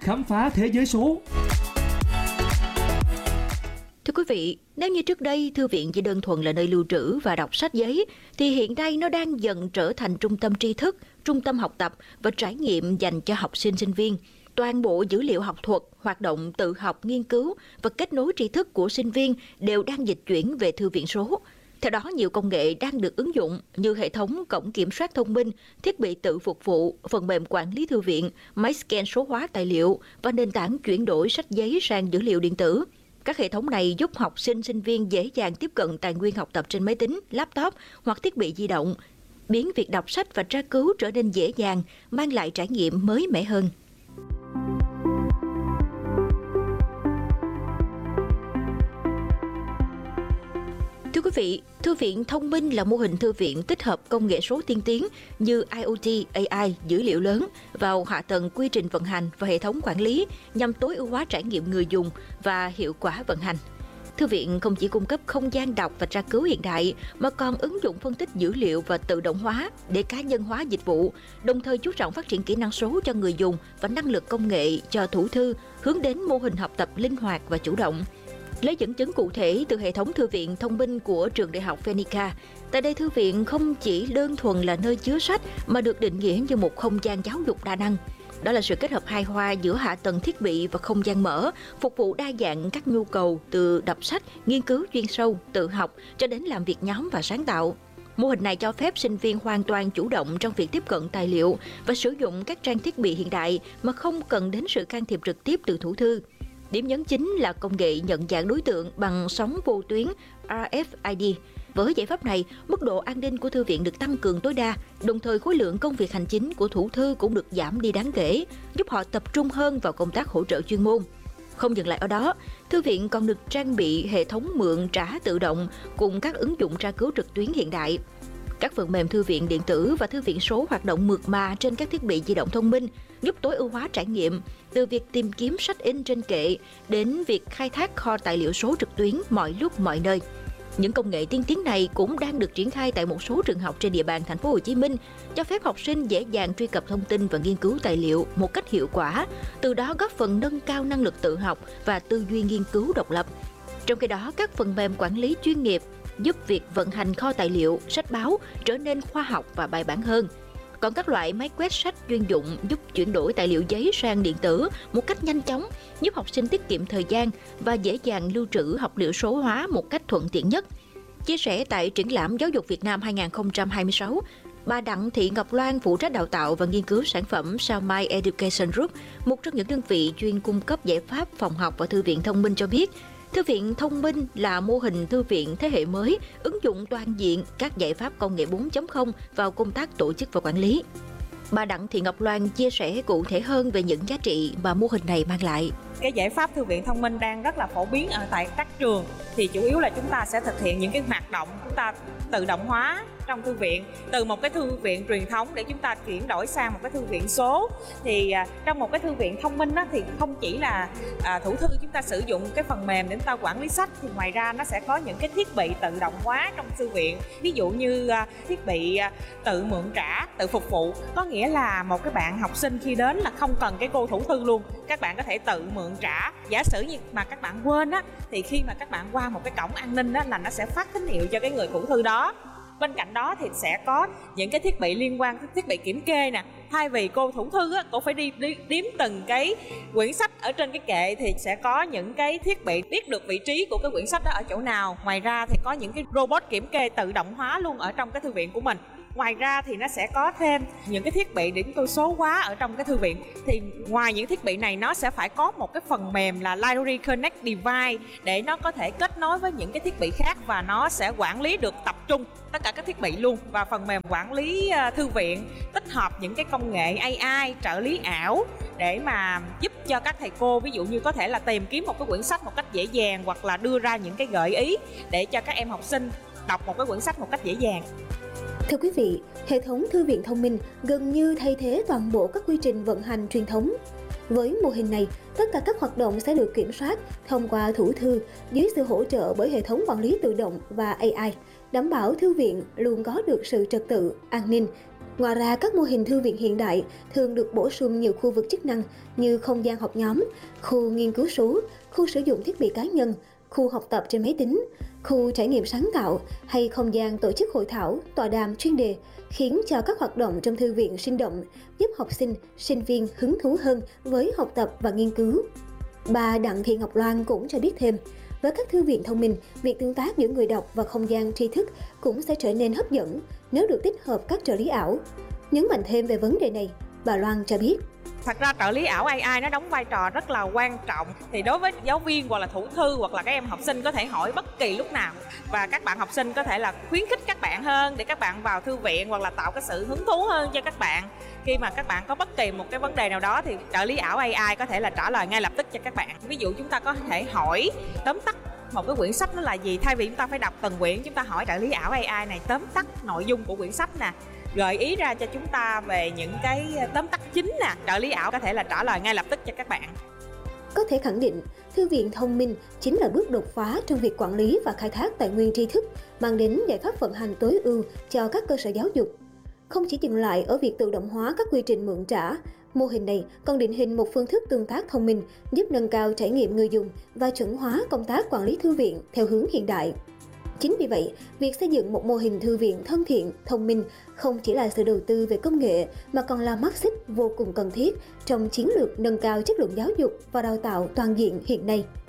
khám phá thế giới số. Thưa quý vị, nếu như trước đây thư viện chỉ đơn thuần là nơi lưu trữ và đọc sách giấy, thì hiện nay nó đang dần trở thành trung tâm tri thức, trung tâm học tập và trải nghiệm dành cho học sinh sinh viên. Toàn bộ dữ liệu học thuật, hoạt động tự học, nghiên cứu và kết nối tri thức của sinh viên đều đang dịch chuyển về thư viện số. Theo đó, nhiều công nghệ đang được ứng dụng như hệ thống cổng kiểm soát thông minh, thiết bị tự phục vụ, phần mềm quản lý thư viện, máy scan số hóa tài liệu và nền tảng chuyển đổi sách giấy sang dữ liệu điện tử. Các hệ thống này giúp học sinh, sinh viên dễ dàng tiếp cận tài nguyên học tập trên máy tính, laptop hoặc thiết bị di động, biến việc đọc sách và tra cứu trở nên dễ dàng, mang lại trải nghiệm mới mẻ hơn. Thưa quý vị, thư viện thông minh là mô hình thư viện tích hợp công nghệ số tiên tiến như IoT, AI, dữ liệu lớn vào hạ tầng quy trình vận hành và hệ thống quản lý nhằm tối ưu hóa trải nghiệm người dùng và hiệu quả vận hành. Thư viện không chỉ cung cấp không gian đọc và tra cứu hiện đại mà còn ứng dụng phân tích dữ liệu và tự động hóa để cá nhân hóa dịch vụ, đồng thời chú trọng phát triển kỹ năng số cho người dùng và năng lực công nghệ cho thủ thư, hướng đến mô hình học tập linh hoạt và chủ động. Lấy dẫn chứng cụ thể từ hệ thống thư viện thông minh của trường đại học Phenica, tại đây thư viện không chỉ đơn thuần là nơi chứa sách mà được định nghĩa như một không gian giáo dục đa năng. Đó là sự kết hợp hài hòa giữa hạ tầng thiết bị và không gian mở, phục vụ đa dạng các nhu cầu từ đọc sách, nghiên cứu chuyên sâu, tự học cho đến làm việc nhóm và sáng tạo. Mô hình này cho phép sinh viên hoàn toàn chủ động trong việc tiếp cận tài liệu và sử dụng các trang thiết bị hiện đại mà không cần đến sự can thiệp trực tiếp từ thủ thư. Điểm nhấn chính là công nghệ nhận dạng đối tượng bằng sóng vô tuyến RFID. Với giải pháp này, mức độ an ninh của thư viện được tăng cường tối đa, đồng thời khối lượng công việc hành chính của thủ thư cũng được giảm đi đáng kể, giúp họ tập trung hơn vào công tác hỗ trợ chuyên môn. Không dừng lại ở đó, thư viện còn được trang bị hệ thống mượn trả tự động cùng các ứng dụng tra cứu trực tuyến hiện đại. Các phần mềm thư viện điện tử và thư viện số hoạt động mượt mà trên các thiết bị di động thông minh, giúp tối ưu hóa trải nghiệm, từ việc tìm kiếm sách in trên kệ đến việc khai thác kho tài liệu số trực tuyến mọi lúc mọi nơi. Những công nghệ tiên tiến này cũng đang được triển khai tại một số trường học trên địa bàn thành phố Hồ Chí Minh, cho phép học sinh dễ dàng truy cập thông tin và nghiên cứu tài liệu một cách hiệu quả, từ đó góp phần nâng cao năng lực tự học và tư duy nghiên cứu độc lập. Trong khi đó, các phần mềm quản lý chuyên nghiệp giúp việc vận hành kho tài liệu, sách báo trở nên khoa học và bài bản hơn. Còn các loại máy quét sách chuyên dụng giúp chuyển đổi tài liệu giấy sang điện tử một cách nhanh chóng, giúp học sinh tiết kiệm thời gian và dễ dàng lưu trữ học liệu số hóa một cách thuận tiện nhất. Chia sẻ tại triển lãm Giáo dục Việt Nam 2026, bà Đặng Thị Ngọc Loan, phụ trách đào tạo và nghiên cứu sản phẩm Sao Mai Education Group, một trong những đơn vị chuyên cung cấp giải pháp phòng học và thư viện thông minh cho biết, thư viện thông minh là mô hình thư viện thế hệ mới, ứng dụng toàn diện các giải pháp công nghệ 4.0 vào công tác tổ chức và quản lý. Bà Đặng Thị Ngọc Loan chia sẻ cụ thể hơn về những giá trị mà mô hình này mang lại. Cái giải pháp thư viện thông minh đang rất là phổ biến ở tại các trường, thì chủ yếu là chúng ta sẽ thực hiện những cái hoạt động chúng ta tự động hóa trong thư viện, từ một cái thư viện truyền thống để chúng ta chuyển đổi sang một cái thư viện số. Thì trong một cái thư viện thông minh thì không chỉ là thủ thư chúng ta sử dụng cái phần mềm để chúng ta quản lý sách, thì ngoài ra nó sẽ có những cái thiết bị tự động hóa trong thư viện, ví dụ như thiết bị tự mượn trả, tự phục vụ, có nghĩa là một cái bạn học sinh khi đến là không cần cái cô thủ thư luôn, các bạn có thể tự mượn trả. Giả sử như mà các bạn quên thì khi mà các bạn qua một cái cổng an ninh là nó sẽ phát tín hiệu cho cái người thủ thư đó. Bên cạnh đó thì sẽ có những cái thiết bị liên quan đến thiết bị kiểm kê nè. Thay vì cô thủ thư cô phải đi đếm từng cái quyển sách ở trên cái kệ, thì sẽ có những cái thiết bị biết được vị trí của cái quyển sách đó ở chỗ nào. Ngoài ra thì có những cái robot kiểm kê tự động hóa luôn ở trong cái thư viện của mình. Ngoài ra thì nó sẽ có thêm những cái thiết bị để chúng tôi số hóa ở trong cái thư viện. Thì ngoài những thiết bị này, nó sẽ phải có một cái phần mềm là Library Connect Device để nó có thể kết nối với những cái thiết bị khác, và nó sẽ quản lý được tập trung tất cả các thiết bị luôn. Và phần mềm quản lý thư viện tích hợp những cái công nghệ AI, trợ lý ảo để mà giúp cho các thầy cô, ví dụ như có thể là tìm kiếm một cái quyển sách một cách dễ dàng, hoặc là đưa ra những cái gợi ý để cho các em học sinh đọc một cái quyển sách một cách dễ dàng. Thưa quý vị, hệ thống thư viện thông minh gần như thay thế toàn bộ các quy trình vận hành truyền thống. Với mô hình này, tất cả các hoạt động sẽ được kiểm soát thông qua thủ thư dưới sự hỗ trợ bởi hệ thống quản lý tự động và AI, đảm bảo thư viện luôn có được sự trật tự, an ninh Ngoài ra, các mô hình thư viện hiện đại thường được bổ sung nhiều khu vực chức năng như không gian học nhóm, khu nghiên cứu số, khu sử dụng thiết bị cá nhân, khu học tập trên máy tính, khu trải nghiệm sáng tạo hay không gian tổ chức hội thảo, tọa đàm chuyên đề, khiến cho các hoạt động trong thư viện sinh động, giúp học sinh, sinh viên hứng thú hơn với học tập và nghiên cứu. Bà Đặng Thị Ngọc Loan cũng cho biết thêm, với các thư viện thông minh, việc tương tác giữa người đọc và không gian tri thức cũng sẽ trở nên hấp dẫn nếu được tích hợp các trợ lý ảo. Nhấn mạnh thêm về vấn đề này, bà Loan cho biết. Thật ra trợ lý ảo AI nó đóng vai trò rất là quan trọng. Thì đối với giáo viên hoặc là thủ thư hoặc là các em học sinh có thể hỏi bất kỳ lúc nào. Và các bạn học sinh có thể là khuyến khích các bạn hơn để các bạn vào thư viện, hoặc là tạo cái sự hứng thú hơn cho các bạn. Khi mà các bạn có bất kỳ một cái vấn đề nào đó thì trợ lý ảo AI có thể là trả lời ngay lập tức cho các bạn. Ví dụ chúng ta có thể hỏi tóm tắt một cái quyển sách nó là gì, thay vì chúng ta phải đọc từng quyển, chúng ta hỏi trợ lý ảo AI này tóm tắt nội dung của quyển sách nè, gợi ý ra cho chúng ta về những cái tóm tắt chính nè, trợ lý ảo có thể là trả lời ngay lập tức cho các bạn. Có thể khẳng định, thư viện thông minh chính là bước đột phá trong việc quản lý và khai thác tài nguyên tri thức, mang đến giải pháp vận hành tối ưu cho các cơ sở giáo dục. Không chỉ dừng lại ở việc tự động hóa các quy trình mượn trả, mô hình này còn định hình một phương thức tương tác thông minh giúp nâng cao trải nghiệm người dùng và chuẩn hóa công tác quản lý thư viện theo hướng hiện đại. Chính vì vậy, việc xây dựng một mô hình thư viện thân thiện, thông minh không chỉ là sự đầu tư về công nghệ mà còn là mắt xích vô cùng cần thiết trong chiến lược nâng cao chất lượng giáo dục và đào tạo toàn diện hiện nay.